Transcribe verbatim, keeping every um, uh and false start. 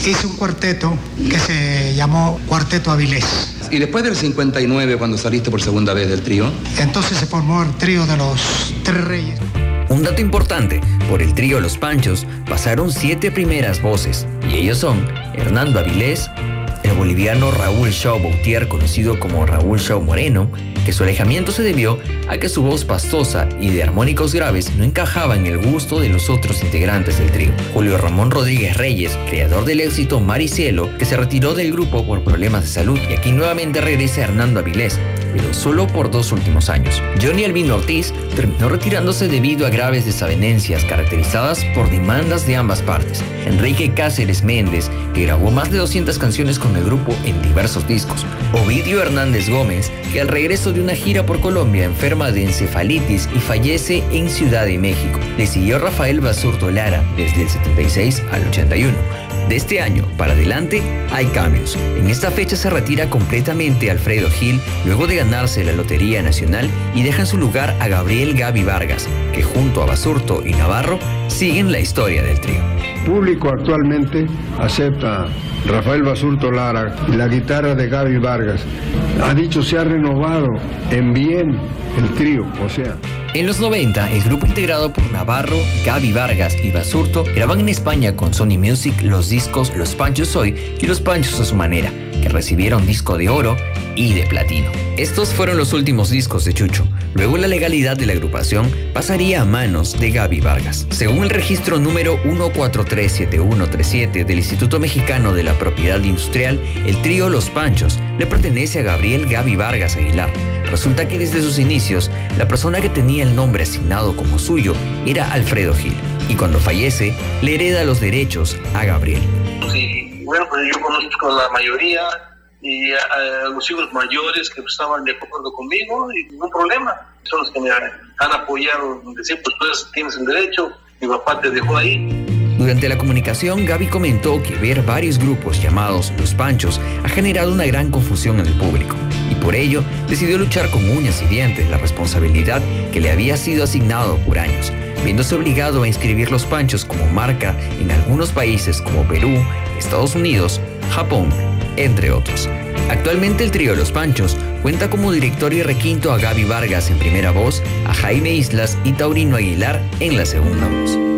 hice un cuarteto que se llamó Cuarteto Avilés. ¿Y después del cincuenta y nueve, cuando saliste por segunda vez del trío? Entonces se formó el trío de los Tres Reyes. Un dato importante, por el trío Los Panchos pasaron siete primeras voces, y ellos son Hernando Avilés, el boliviano Raúl Shaw Bautier, conocido como Raúl Shaw Moreno, que su alejamiento se debió a que su voz pastosa y de armónicos graves no encajaba en el gusto de los otros integrantes del trío. Julio Ramón Rodríguez Reyes, creador del éxito Mar y Cielo, que se retiró del grupo por problemas de salud, y aquí nuevamente regresa Hernando Avilés, pero solo por dos últimos años. Johnny Albino Ortiz terminó retirándose debido a graves desavenencias caracterizadas por demandas de ambas partes. Enrique Cáceres Méndez, que grabó más de doscientas canciones con el grupo en diversos discos. Ovidio Hernández Gómez, que al regreso de una gira por Colombia enferma de encefalitis y fallece en Ciudad de México. Le siguió Rafael Basurto Lara desde el setenta y seis al ochenta y uno. De este año para adelante hay cambios. En esta fecha se retira completamente Alfredo Gil luego de ganarse la Lotería Nacional y deja en su lugar a Gabriel Gaby Vargas, que junto a Basurto y Navarro siguen la historia del trío. El público actualmente acepta Rafael Basurto Lara y la guitarra de Gaby Vargas. Ha dicho se ha renovado en bien el trío, o sea... En los noventa, el grupo integrado por Navarro, Gaby Vargas y Basurto graban en España con Sony Music los discos Los Panchos Hoy y Los Panchos a su manera, que recibieron disco de oro y de platino. Estos fueron los últimos discos de Chucho. Luego la legalidad de la agrupación pasaría a manos de Gaby Vargas. Según el registro número uno cuatro tres siete uno tres siete del Instituto Mexicano de la Propiedad Industrial, el trío Los Panchos le pertenece a Gabriel Gaby Vargas Aguilar. Resulta que desde sus inicios, la persona que tenía el nombre asignado como suyo era Alfredo Gil, y cuando fallece, le hereda los derechos a Gabriel. Sí, bueno, pues yo conozco a la mayoría y a, a los hijos mayores que estaban de acuerdo conmigo y ningún problema. Son los que me han apoyado, decir, pues tú tienes el derecho, mi papá te dejó ahí. Durante la comunicación, Gaby comentó que ver varios grupos llamados Los Panchos ha generado una gran confusión en el público, y por ello decidió luchar con uñas y dientes la responsabilidad que le había sido asignado por años, viéndose obligado a inscribir Los Panchos como marca en algunos países como Perú, Estados Unidos, Japón, entre otros. Actualmente el trío Los Panchos cuenta como director y requinto a Gaby Vargas en primera voz, a Jaime Islas y Taurino Aguilar en la segunda voz.